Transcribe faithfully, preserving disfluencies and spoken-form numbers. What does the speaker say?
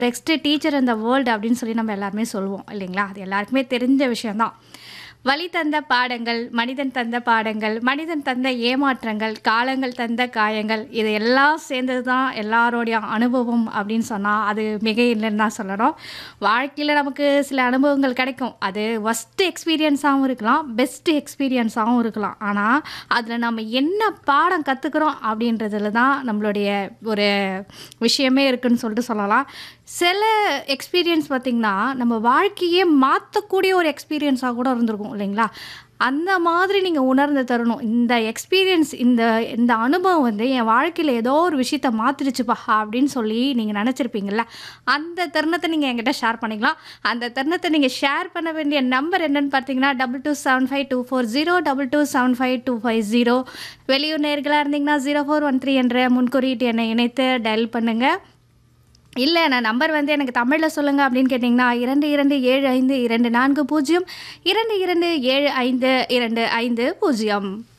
Best teacher in the world அப்படின்னு சொல்லி நம்ம எல்லாருமே சொல்லுவோம் இல்லைங்களா? அது எல்லாருக்குமே தெரிஞ்ச விஷயம் தான். வழி தந்த பாடங்கள், மனிதன் தந்த பாடங்கள், மனிதன் தந்த ஏமாற்றங்கள், காலங்கள் தந்த காயங்கள், இது எல்லாம் சேர்ந்தது தான் எல்லாரோடைய அனுபவம் அப்படின்னு சொன்னா, அது மிக இல்லைன்னு தான் சொல்லணும். வாழ்க்கையில நமக்கு சில அனுபவங்கள் கிடைக்கும். அது வொர்ஸ்ட் எக்ஸ்பீரியன்ஸாவும் இருக்கலாம், பெஸ்ட் எக்ஸ்பீரியன்ஸாவும் இருக்கலாம். ஆனா, அதுல நம்ம என்ன பாடம் கத்துக்கிறோம் அப்படின்றதுல தான் நம்மளுடைய ஒரு விஷயமே இருக்குன்னு சொல்லிட்டு சொல்லலாம். சில எக்ஸ்பீரியன்ஸ் பார்த்தீங்கன்னா, நம்ம வாழ்க்கையே மாத்தக்கூடிய ஒரு எக்ஸ்பீரியன்ஸா கூட இருந்திருக்கும் இல்லைங்களா? அந்த மாதிரி நீங்க உணர்ந்த தருணம், இந்த எக்ஸ்பீரியன்ஸ் இந்த இந்த அனுபவம் வந்து என் வாழ்க்கையில ஏதோ ஒரு விஷயத்த மாத்திருச்சுப்பா அப்படின்னு சொல்லி நீங்க நெனச்சிருப்பீங்கல்ல, அந்த தருணத்த நீங்க என்கிட்ட ஷேர் பண்ணிக்கலாம். அந்த தருணத்த நீங்க ஷேர் பண்ண வேண்டிய நம்பர் என்னன்னு பார்த்தீங்கன்னா, double two seven five two four zero double two seven five two five zero. வெளியூர் நேயர்களா இருந்தீங்கன்னா ஜீரோ ஃபோர் ஒன் த்ரீ என்ற முன்குறியீட்டு எண்ணை இணைத்து டயல் பண்ணுங்க. இல்ல நான் நம்பர் வந்து எனக்கு தமிழ்ல சொல்லுங்க அப்படின்னு கேட்டீங்கன்னா, இரண்டு இரண்டு ஏழு ஐந்து இரண்டு நான்கு பூஜ்ஜியம் இரண்டு இரண்டு ஏழு ஐந்து இரண்டு ஐந்து பூஜ்ஜியம்.